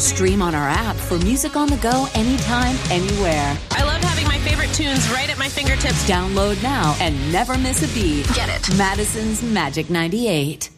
Stream on our app for music on the go anytime, anywhere. I love having my favorite tunes right at my fingertips. Download now and never miss a beat. Get it. Madison's Magic 98.